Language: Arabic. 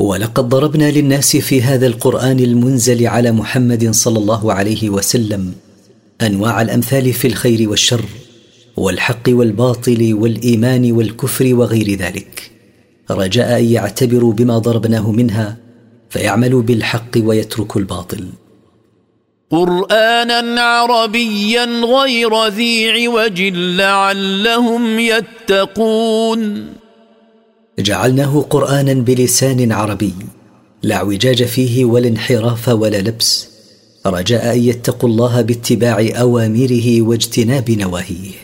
ولقد ضربنا للناس في هذا القرآن المنزل على محمد صلى الله عليه وسلم أنواع الأمثال في الخير والشر والحق والباطل والإيمان والكفر وغير ذلك، رجاء أن يعتبروا بما ضربناه منها فيعملوا بالحق ويتركوا الباطل. قرآنا عربيا غير ذي عوج لعلهم يتقون. جعلناه قرآنا بلسان عربي لا اعوجاج فيه ولا انحراف ولا لبس، رجاء أن يتقوا الله باتباع أوامره واجتناب نواهيه.